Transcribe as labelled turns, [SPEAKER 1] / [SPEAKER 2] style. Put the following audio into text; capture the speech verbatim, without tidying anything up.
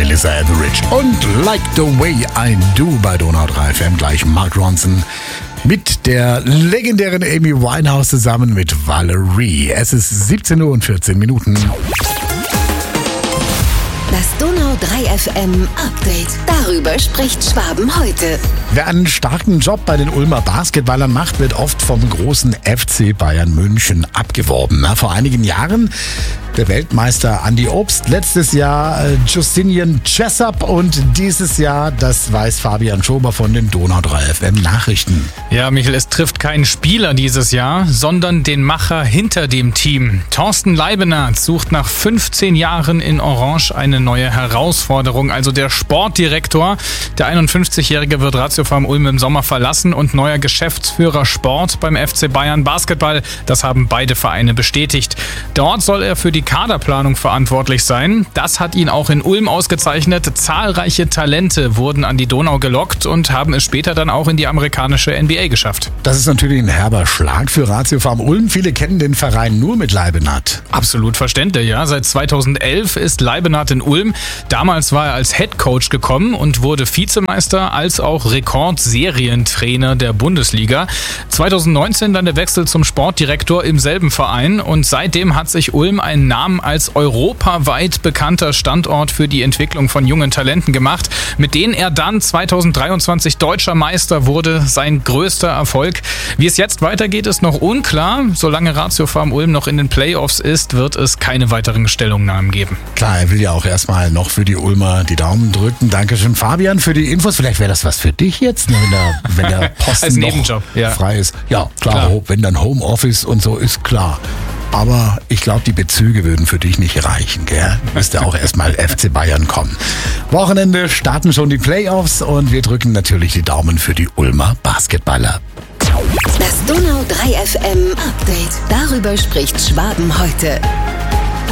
[SPEAKER 1] Melissa Etheridge und Like the Way I Do bei Donau drei F M. Gleich Mark Ronson mit der legendären Amy Winehouse zusammen mit Valerie. Es ist siebzehn Uhr und vierzehn Minuten.
[SPEAKER 2] Das Donau drei F M Update. Darüber spricht Schwaben heute.
[SPEAKER 1] Wer einen starken Job bei den Ulmer Basketballern macht, wird oft vom großen F C Bayern München abgeworben. Na, vor einigen Jahren der Weltmeister Andi Obst, letztes Jahr äh, Justinian Jessup und dieses Jahr, das weiß Fabian Schober von den Donau drei F M Nachrichten.
[SPEAKER 3] Ja, Michael, es trifft keinen Spieler dieses Jahr, sondern den Macher hinter dem Team. Thorsten Leibenhardt sucht nach fünfzehn Jahren in Orange eine neue Herausforderung. Also der Sportdirektor, der einundfünfzigjährige wird Ratio Farm Ulm im Sommer verlassen und neuer Geschäftsführer Sport beim F C Bayern Basketball. Das haben beide Vereine bestätigt. Dort soll er für die Kaderplanung verantwortlich sein. Das hat ihn auch in Ulm ausgezeichnet. Zahlreiche Talente wurden an die Donau gelockt und haben es später dann auch in die amerikanische N B A geschafft.
[SPEAKER 1] Das ist natürlich ein herber Schlag für Ratio Farm Ulm. Viele kennen den Verein nur mit Leibenhardt.
[SPEAKER 3] Absolut verständlich, ja. Seit zweitausendelf ist Leibenhardt in Ulm. Damals war er als Headcoach gekommen und wurde Vizemeister als auch Rekordserientrainer der Bundesliga. zweitausendneunzehn dann der Wechsel zum Sportdirektor im selben Verein und seitdem hat sich Ulm einen Namen als europaweit bekannter Standort für die Entwicklung von jungen Talenten gemacht, mit denen er dann zweitausenddreiundzwanzig deutscher Meister wurde, sein größter Erfolg. Wie es jetzt weitergeht, ist noch unklar. Solange Ratio Farm Ulm noch in den Playoffs ist, wird es keine weiteren Stellungnahmen geben.
[SPEAKER 1] Klar, er will ja auch erstmal noch für die Ulmer die Daumen drücken. Dankeschön, Fabian, für die Infos. Vielleicht wäre das was für dich jetzt, wenn der, wenn der Posten
[SPEAKER 3] als
[SPEAKER 1] noch
[SPEAKER 3] Nebenjob, ja.
[SPEAKER 1] frei ist. Ja, klar,
[SPEAKER 3] Klar.
[SPEAKER 1] wenn dann Homeoffice und so ist, klar. Aber ich glaube, die Bezüge würden für dich nicht reichen, gell? Müsste auch erstmal F C Bayern kommen. Wochenende starten schon die Playoffs und wir drücken natürlich die Daumen für die Ulmer Basketballer.
[SPEAKER 2] Das Donau drei F M Update. Darüber spricht Schwaben heute.